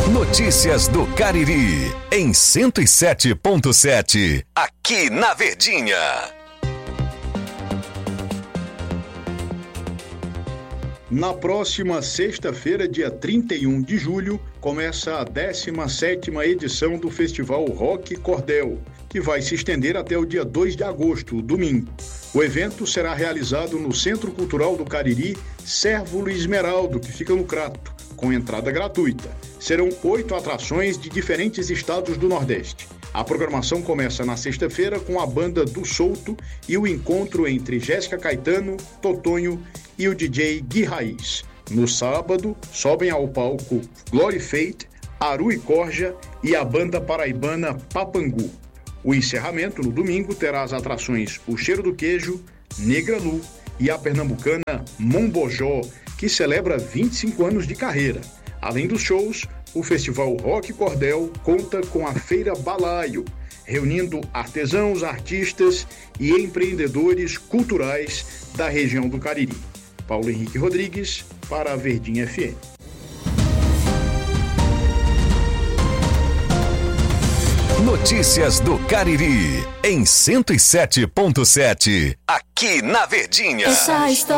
Notícias do Cariri, em 107.7, aqui na Verdinha. Na próxima sexta-feira, dia 31 de julho, começa a 17ª edição do Festival Rock Cordel, que vai se estender até o dia 2 de agosto, domingo. O evento será realizado no Centro Cultural do Cariri, Cérvulo Esmeraldo, que fica no Crato, com entrada gratuita. Serão 8 atrações de diferentes estados do Nordeste. A programação começa na sexta-feira com a banda do Souto e o encontro entre Jéssica Caetano, Totonho e o DJ Gui Raiz. No sábado, sobem ao palco Glory Fate, Aru e Corja e a banda paraibana Papangu. O encerramento, no domingo, terá as atrações O Cheiro do Queijo, Negra Lu e a pernambucana Mombojó, que celebra 25 anos de carreira. Além dos shows, o Festival Rock Cordel conta com a Feira Balaio, reunindo artesãos, artistas e empreendedores culturais da região do Cariri. Paulo Henrique Rodrigues, para a Verdinha FM. Notícias do Cariri, em 107.7, aqui na Verdinha. Essa história